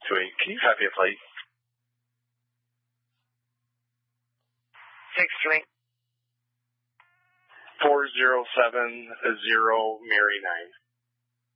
Sweet. Can you copy a plate? 6-3. 4070 Mary 9.